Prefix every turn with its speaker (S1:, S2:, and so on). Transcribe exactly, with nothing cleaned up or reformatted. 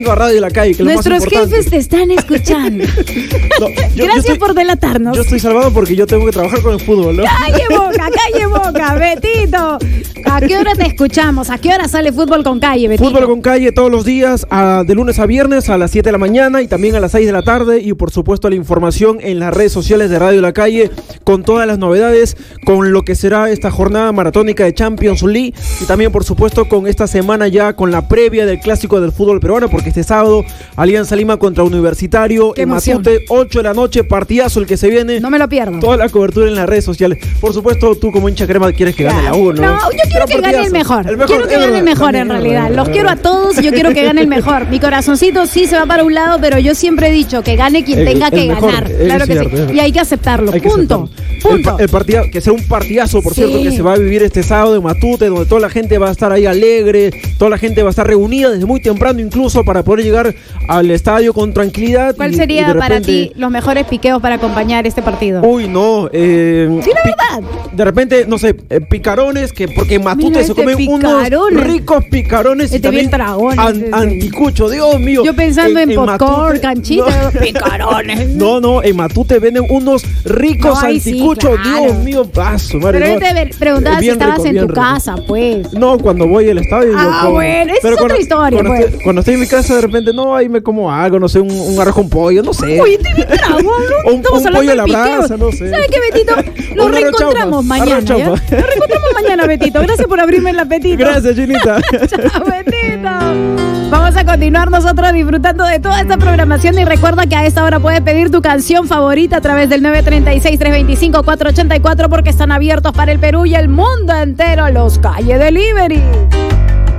S1: A Radio La Calle, que
S2: nuestros jefes te están escuchando. No, yo, Gracias yo estoy, por delatarnos.
S1: Yo estoy salvado porque yo tengo que trabajar con el fútbol, ¿no?
S2: ¡Calle boca, calle boca, Betito! ¿A qué hora te escuchamos? ¿A qué hora sale Fútbol con Calle, Betito?
S1: Fútbol con Calle todos los días, a, de lunes a viernes a las siete de la mañana y también a las seis de la tarde. Y por supuesto la información en las redes sociales de Radio La Calle con todas las novedades, con lo que será esta jornada maratónica de Champions League y también por supuesto con esta semana ya con la previa del clásico del fútbol peruano, porque este sábado Alianza Lima contra Universitario en Matute, ocho de la noche, partidazo el que se viene.
S2: No me lo pierdo.
S1: Toda la cobertura en las redes sociales. Por supuesto, tú como hincha crema quieres que gane la U, ¿no?
S2: No, yo quiero que gane el mejor. el mejor. Quiero que gane el mejor en realidad. Los quiero a todos y yo quiero que gane el mejor. Mi corazoncito sí se va para un lado, pero yo siempre he dicho que gane quien
S1: el,
S2: tenga
S1: el
S2: que
S1: mejor,
S2: ganar. Claro que
S1: cierto,
S2: sí. Y hay que aceptarlo.
S1: Hay que
S2: Punto.
S1: aceptarlo.
S2: Punto.
S1: El, el partido, que sea un partidazo, por
S2: sí.
S1: cierto, que se va a vivir este sábado en Matute, donde toda la gente va a estar ahí alegre, toda la gente va a estar reunida desde muy temprano incluso para poder llegar al estadio con tranquilidad.
S2: ¿Cuál
S1: y,
S2: sería
S1: y repente...
S2: para ti los mejores piqueos para acompañar este partido?
S1: Uy, no. Eh,
S2: sí, la verdad.
S1: De repente, no sé, eh, picarones, que porque en Matute
S2: Mira,
S1: se
S2: este
S1: comen
S2: picarones.
S1: unos ricos picarones
S2: este
S1: y también
S2: dragones,
S1: an,
S2: este.
S1: anticucho, Dios mío.
S2: Yo pensando en, en, en
S1: Matute,
S2: popcorn, canchita, no. picarones.
S1: No, no, en Matute venden unos ricos
S2: no,
S1: anticuchos,
S2: sí, claro.
S1: Dios mío, paso, madre.
S2: Pero
S1: no.
S2: yo te preguntaba si estabas
S1: rico,
S2: en tu
S1: rico.
S2: casa, pues.
S1: No, cuando voy al estadio.
S2: Ah,
S1: yo como,
S2: bueno, esa
S1: pero
S2: es
S1: cuando,
S2: otra historia,
S1: cuando,
S2: pues.
S1: estoy, cuando estoy en mi casa, de repente, no, ahí me como algo, no sé, un, un arroz con pollo, no sé.
S2: Oye, te vi dragón, ¿no?
S1: un,
S2: Estamos
S1: un pollo a la
S2: de
S1: brasa, no sé.
S2: ¿Sabes qué, Betito? Nos
S1: un
S2: reencontramos mañana, ¿ya? Nos reencontramos mañana, Betito. Gracias por abrirme el apetito.
S1: Gracias, Chinita.
S2: Chao, Betito. Vamos a continuar nosotros disfrutando de toda esta programación y recuerda que a esta hora puedes pedir tu canción favorita a través del nueve tres seis, tres dos cinco, cuatro ocho cuatro porque están abiertos para el Perú y el mundo entero los Calle Delivery.